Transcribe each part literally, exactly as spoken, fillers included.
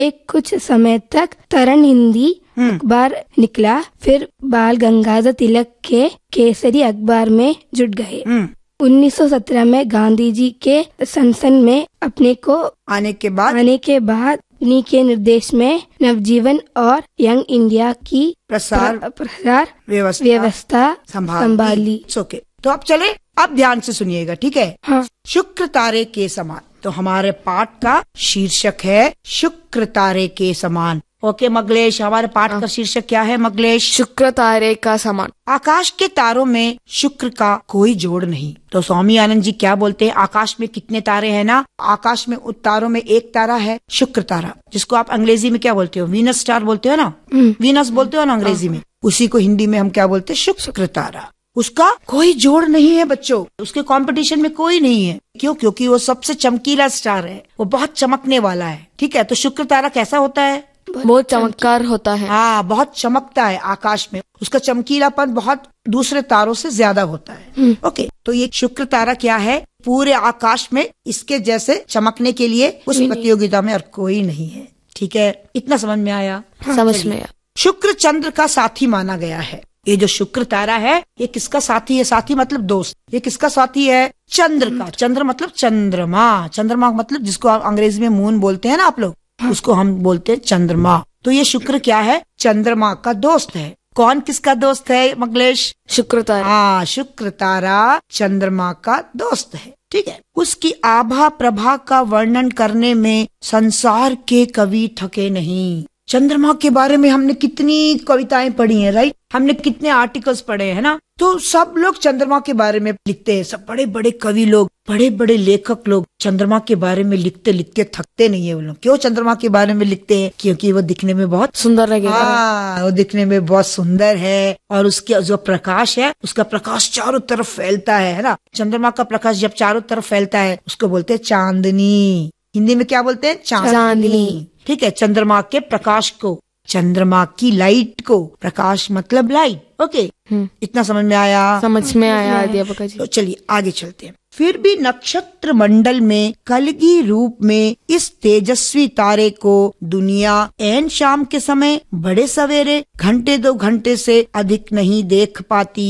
एक कुछ समय तक तरण हिंदी अखबार निकला, फिर बाल गंगाधर तिलक के केसरी अखबार में जुट गए। उन्नीस सौ सत्रह में गांधी जी के संसद में अपने को आने के बाद आने के बाद उन्हीं के निर्देश में नवजीवन और यंग इंडिया की प्रसार प्रसार व्यवस्था, व्यवस्था संभाली। ओके, तो अब चले, अब ध्यान से सुनिएगा, ठीक है। हाँ। शुक्र तारे के समान, तो हमारे पाठ का शीर्षक है शुक्र तारे के समान। ओके मगलेश, हमारे पाठ का शीर्षक क्या है मगलेश? शुक्र तारे का समान। आकाश के तारों में शुक्र का कोई जोड़ नहीं। तो स्वामी आनंद जी क्या बोलते हैं? आकाश में कितने तारे हैं ना, आकाश में उन तारों में एक तारा है शुक्र तारा, जिसको आप अंग्रेजी में क्या बोलते हो? वीनस स्टार बोलते हो ना, वीनस बोलते हो ना अंग्रेजी में, उसी को हिंदी में हम क्या बोलते हैं? शुक्र तारा। उसका कोई जोड़ नहीं है बच्चों, उसके कंपटीशन में कोई नहीं है। क्यों? क्योंकि वो सबसे चमकीला स्टार है, वो बहुत चमकने वाला है, ठीक है। तो शुक्र तारा कैसा होता है? बहुत चमत्कार होता है। हाँ, बहुत चमकता है आकाश में, उसका चमकीलापन बहुत दूसरे तारों से ज्यादा होता है। ओके, तो ये शुक्र तारा क्या है? पूरे आकाश में इसके जैसे चमकने के लिए उस प्रतियोगिता में और कोई नहीं है, ठीक है। इतना समझ में आया? समझ में आया। शुक्र चंद्र का साथी माना गया है। ये जो शुक्र तारा है ये किसका साथी है? साथी मतलब दोस्त। ये किसका साथी है? चंद्र का। चंद्र मतलब चंद्रमा, चंद्रमा मतलब जिसको आप अंग्रेजी में मून बोलते हैं ना आप लोग, उसको हम बोलते हैं चंद्रमा। तो ये शुक्र क्या है? चंद्रमा का दोस्त है। कौन किसका दोस्त है मगलेश? शुक्र तारा। हाँ, शुक्र तारा चंद्रमा का दोस्त है, ठीक है। उसकी आभा प्रभा का वर्णन करने में संसार के कवि थके नहीं। चंद्रमा के बारे में हमने कितनी कविताएं पढ़ी हैं, राइट? हमने कितने आर्टिकल्स पढ़े हैं ना, तो सब लोग चंद्रमा के बारे में लिखते हैं। सब बड़े बड़े कवि लोग, बड़े बड़े लेखक लोग चंद्रमा के बारे में लिखते लिखते थकते नहीं है वो लोग। क्यों चंद्रमा के बारे में लिखते हैं? क्योंकि वो दिखने में बहुत सुंदर लगेगा। हाँ, वो दिखने में बहुत सुंदर है, और उसके जो प्रकाश है, उसका प्रकाश चारों तरफ फैलता है, है ना। चंद्रमा का प्रकाश जब चारों तरफ फैलता है उसको बोलते हैं चांदनी। हिंदी में क्या बोलते हैं? चांदनी, ठीक है। चंद्रमा के प्रकाश को, चंद्रमा की लाइट को, प्रकाश मतलब लाइट। ओके, इतना समझ में आया? समझ में आया अध्यापक जी। तो चलिए आगे चलते हैं। फिर भी नक्षत्र मंडल में कलगी रूप में इस तेजस्वी तारे को दुनिया ऐन शाम के समय बड़े सवेरे घंटे दो घंटे से अधिक नहीं देख पाती।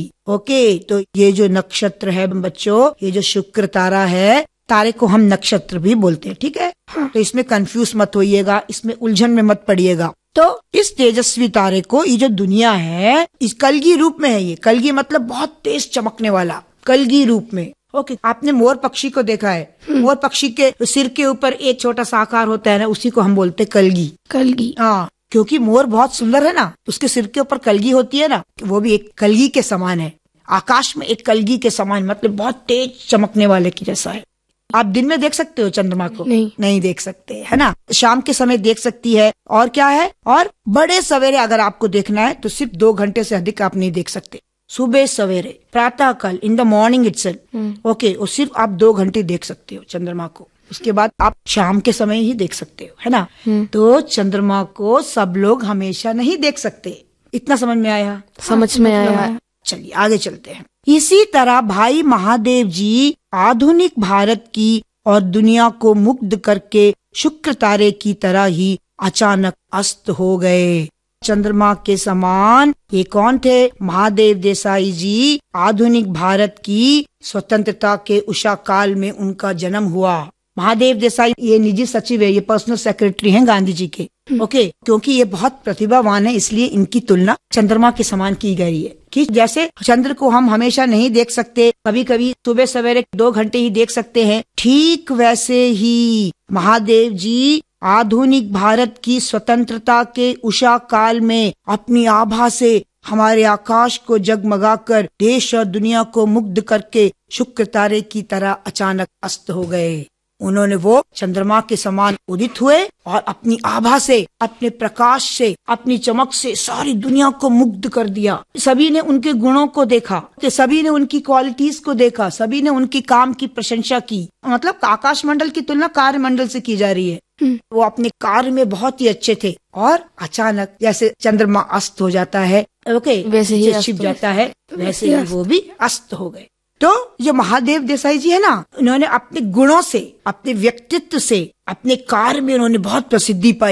ओके, तो ये जो नक्षत्र है बच्चों, ये जो शुक्र तारा है, तारे को हम नक्षत्र भी बोलते हैं, ठीक है। हाँ। तो इसमें कंफ्यूज मत होइएगा, इसमें उलझन में मत पड़िएगा। तो इस तेजस्वी तारे को, ये जो दुनिया है, इस कलगी रूप में है। ये कलगी मतलब बहुत तेज चमकने वाला, कलगी रूप में। ओके, आपने मोर पक्षी को देखा है? मोर पक्षी के सिर के ऊपर एक छोटा सा आकार होता है ना, उसी को हम बोलते हैं कलगी। कलगी, हाँ, क्योंकि मोर बहुत सुंदर है ना, उसके सिर के ऊपर कलगी होती है ना, वो भी एक कलगी के समान है। आकाश में एक कलगी के समान, मतलब बहुत तेज चमकने वाले की जैसा है। आप दिन में देख सकते हो चंद्रमा को? नहीं, नहीं देख सकते, है ना। शाम के समय देख सकती है, और क्या है, और बड़े सवेरे अगर आपको देखना है तो सिर्फ दो घंटे से अधिक आप नहीं देख सकते। सुबह सवेरे, प्रातः काल, in the morning itself, okay, और सिर्फ आप दो घंटे देख सकते हो चंद्रमा को। उसके बाद आप शाम के समय ही देख सकते हो, है ना। तो चंद्रमा को सब लोग हमेशा नहीं देख सकते। इतना समझ में आया? समझ में आया। चलिए आगे चलते हैं। इसी तरह भाई महादेव जी आधुनिक भारत की और दुनिया को मुग्ध करके शुक्र तारे की तरह ही अचानक अस्त हो गए। चंद्रमा के समान ये कौन थे? महादेव देसाई जी। आधुनिक भारत की स्वतंत्रता के उषा काल में उनका जन्म हुआ। महादेव देसाई ये निजी सचिव है, ये पर्सनल सेक्रेटरी हैं गांधी जी के। ओके, क्योंकि ये बहुत प्रतिभावान है, इसलिए इनकी तुलना चंद्रमा के समान की गई है। कि जैसे चंद्र को हम हमेशा नहीं देख सकते, कभी कभी सुबह सवेरे दो घंटे ही देख सकते हैं, ठीक वैसे ही महादेव जी आधुनिक भारत की स्वतंत्रता के उषा काल में अपनी आभा से हमारे आकाश को जगमगाकर देश और दुनिया को मुग्ध करके शुक्र तारे की तरह अचानक अस्त हो गए। उन्होंने वो चंद्रमा के समान उदित हुए और अपनी आभा से, अपने प्रकाश से, अपनी चमक से सारी दुनिया को मुग्ध कर दिया। सभी ने उनके गुणों को देखा, कि सभी ने उनकी क्वालिटीज को देखा, सभी ने उनकी काम की प्रशंसा की। मतलब आकाश मंडल की तुलना कार्य मंडल से की जा रही है। वो अपने कार्य में बहुत ही अच्छे थे, और अचानक जैसे चंद्रमा अस्त हो जाता है, ओके, वैसे ही छिप जाता है, वैसे ही वो भी अस्त हो गए। तो जो महादेव देसाई जी है ना, उन्होंने अपने गुणों से, अपने व्यक्तित्व से, अपने कार्य में उन्होंने बहुत प्रसिद्धि पाई।